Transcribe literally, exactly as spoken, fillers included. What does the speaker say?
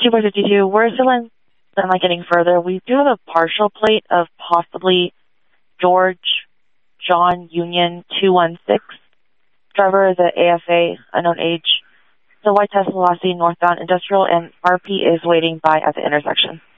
two by fifty-two, we're still in, I'm not getting further. We do have a partial plate of possibly George John Union two one six. Driver is a A F A, unknown age. The white Tesla velocity northbound industrial, and R P is waiting by at the intersection.